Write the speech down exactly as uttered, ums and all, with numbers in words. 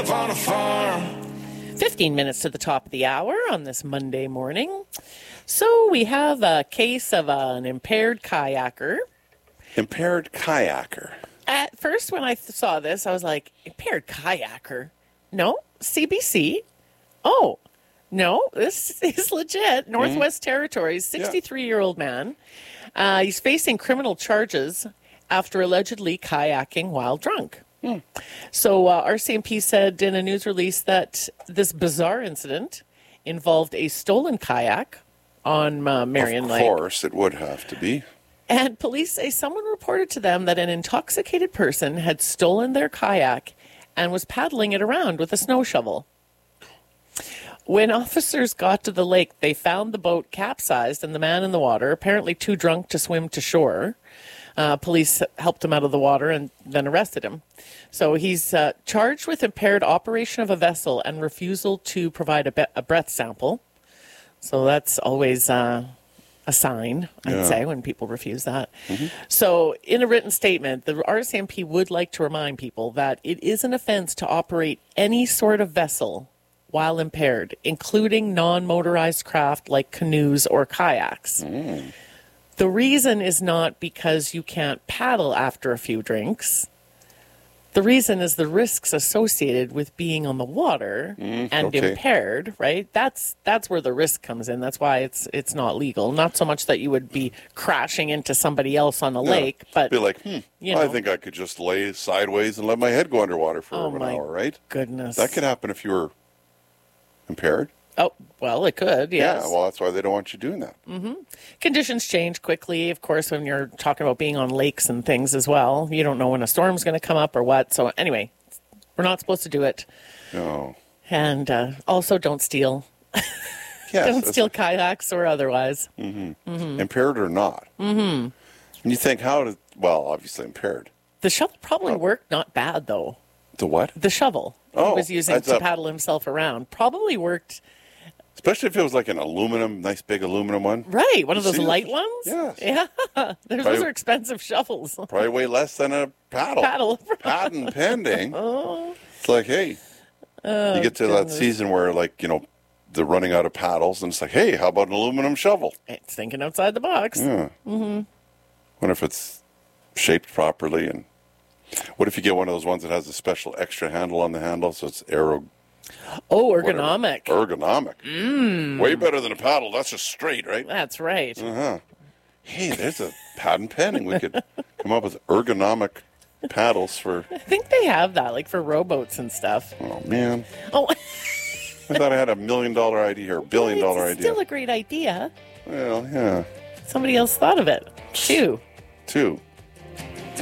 up on a farm. fifteen minutes to the top of the hour on this Monday morning. So we have a case of an impaired kayaker. Impaired kayaker. At first, when I th- saw this, I was like, impaired kayaker? No, C B C. Oh, no, this is legit. Northwest mm-hmm. Territories, sixty-three-year-old man. Uh, he's facing criminal charges after allegedly kayaking while drunk. Hmm. So uh, R C M P said in a news release that this bizarre incident involved a stolen kayak on uh, Marion Lake. Of course, it would have to be. And police say someone reported to them that an intoxicated person had stolen their kayak and was paddling it around with a snow shovel. When officers got to the lake, they found the boat capsized and the man in the water, apparently too drunk to swim to shore. Uh, police helped him out of the water and then arrested him. So he's uh, charged with impaired operation of a vessel and refusal to provide a, be- a breath sample. So that's always uh, a sign, I'd yeah. say, when people refuse that. Mm-hmm. So in a written statement, the R C M P would like to remind people that it is an offense to operate any sort of vessel while impaired, including non-motorized craft like canoes or kayaks. Mm. The reason is not because you can't paddle after a few drinks. The reason is the risks associated with being on the water mm, and okay. impaired, right? That's that's where the risk comes in. That's why it's it's not legal. Not so much that you would be crashing into somebody else on a yeah. lake, but be like, hmm, you know, I think I could just lay sideways and let my head go underwater for oh an hour, right? Goodness, that could happen if you were impaired. Oh, well, it could, yes. Yeah, well, that's why they don't want you doing that. Mm-hmm. Conditions change quickly, of course, when you're talking about being on lakes and things as well. You don't know when a storm's going to come up or what. So anyway, we're not supposed to do it. No. And uh, also don't steal. Yes, don't steal like... kayaks or otherwise. Mm-hmm. Mm-hmm. Impaired or not. Mm-hmm. And you think, how did, well, obviously impaired. The shovel probably oh. worked not bad, though. The what? The shovel oh, he was using to a... paddle himself around. Probably worked... Especially if it was like an aluminum, nice big aluminum one. Right, one you of those light this? ones? Yes. Yeah. Those probably, are expensive shovels. Probably weigh less than a paddle. Paddle. Patent pending. Oh. It's like, hey, oh, you get to goodness. that season where, like, you know, they're running out of paddles, and it's like, hey, how about an aluminum shovel? It's thinking outside the box. Yeah. Mm-hmm. Wonder if it's shaped properly, and what if you get one of those ones that has a special extra handle on the handle, so it's aero... Oh, ergonomic. Whatever. Ergonomic. Mm. Way better than a paddle. That's just straight, right? That's right. Uh-huh. Hey, there's a patent pending. We could come up with ergonomic paddles for... I think they have that, like for rowboats and stuff. Oh, man. Oh. I thought I had a million dollar idea or a billion well, dollar it's idea. Still a great idea. Well, yeah. Somebody else thought of it. Two. Two.